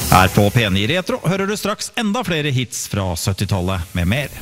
Her på P9 Retro hører du straks enda flere hits fra 70-tallet med mer.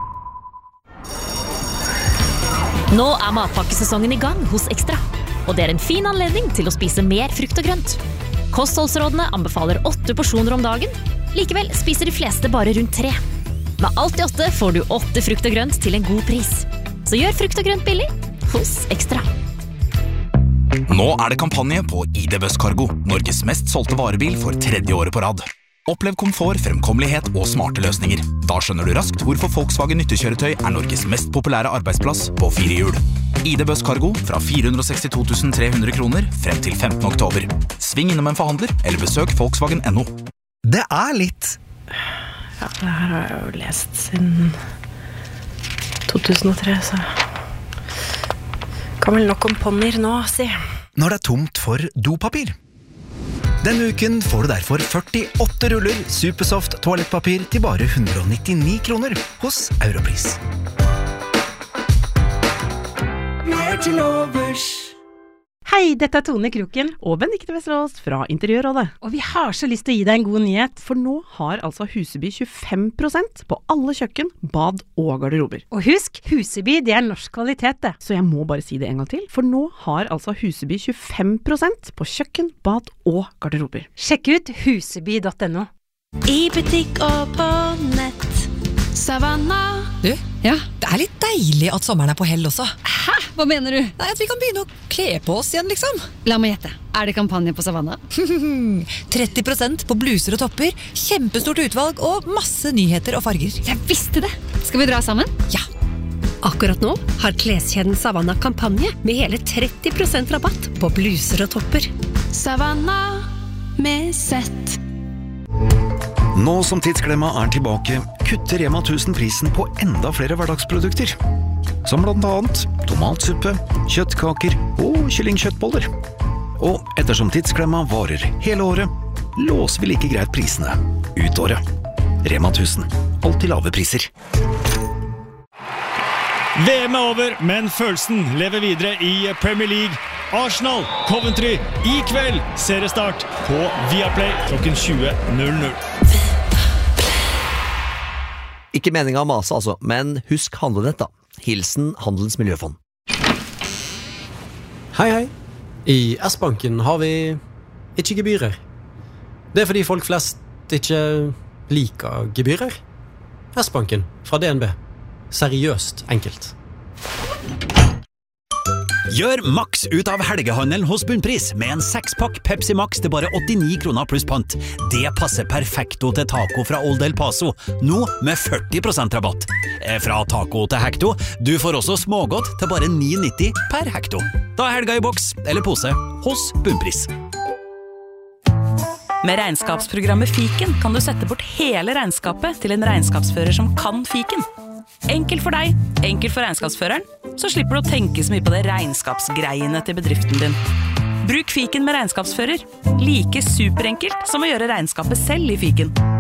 Nå matpakkesesongen i gang hos Ekstra, og det en fin anledning til å spise mer frukt og grønt. Kostholdsrådene anbefaler 8 porsjoner om dagen, likevel spiser de fleste bare rundt 3. Med alt i 8 får du 8 frukt og grønt til en god pris. Så gjør frukt og grønt billig hos Ekstra. Nå det kampanje på ID Bus Cargo, Norges mest solgte varebil for 3. året på rad. Opplev komfort, fremkommelighet og smarte løsninger. Da skjønner du raskt hvorfor Volkswagen nyttekjøretøy Norges mest populære arbeidsplass på 4 hjul. ID Bus Cargo fra 462 300 kroner frem til 15. oktober. Sving innom en forhandler eller besøk Volkswagen.no. Det litt... Ja, det her har jeg jo lest siden 2003, så... Kan vel nok om ponnier nå, si. Når det tomt for dopapir. Denne uken får du derfor 48 ruller Supersoft toalettpapir til bare 199 kroner hos Europris. Mer til overs. Hei, dette Tone Kroken og Benedikte Vesterås fra Interiørrådet. Og vi har så lyst til å gi deg en god nyhet, for nå har altså Huseby 25% på alle kjøkken, bad og garderober. Og husk, Huseby det norsk kvalitet det. Så jeg må bare si det en gang til, for nå har altså Huseby 25% på kjøkken, bad og garderober. Sjekk ut huseby.no. I butikk og på nett. Savanna. Du, ja, det litt deilig at sommeren på hell også. Hæ? Hva mener du? Nei, at vi kan begynne å kle på oss igjen, liksom. La meg gjette. Det kampanje på Savanna? 30% på bluser og topper, kjempestort utvalg og masse nyheter og farger. Jeg visste det! Skal vi dra sammen? Ja. Akkurat nå har kleskjeden Savanna kampanje med hele 30% rabatt på bluser og topper. Savanna med sett. Nå som tidsklemma tilbake, kutter Rema 1000 prisen på enda flere hverdagsprodukter. Som blant annet tomatsuppe, kjøttkaker og kyllingkjøttboller. Og ettersom tidsklemma varer hele året, låser vi like greit prisene ut året. Rema 1000, alltid lave priser. VM over, men følelsen lever videre i Premier League. Arsenal, Coventry, i kveld seriestart på Viaplay klokken 20.00. Ikke meningen å mase altså, men husk handlenett da. Hilsen Handelens Miljøfond. Hei, hei. I S-banken har vi ikke gebyrer. Det fordi folk flest ikke liker gebyrer. S-banken fra DNB. Seriøst enkelt. Gjør maks ut av helgehandelen hos Bunnpris med en 6-pakk Pepsi Max til bare 89 kroner pluss pant. Det passer perfekto til taco fra Old El Paso, nå med 40% rabatt. Fra taco til hekto, du får også smågodt til bare 9,90 per hekto. Da helga i boks eller pose hos Bunnpris. Med regnskapsprogrammet Fiken kan du sette bort hele regnskapet til en regnskapsfører som kan Fiken. Enkelt for deg, enkelt for regnskapsføreren, så slipper du å tenke så mye på det regnskapsgreiene til bedriften din. Bruk Fiken med regnskapsfører. Like superenkelt som å gjøre regnskapet selv i Fiken.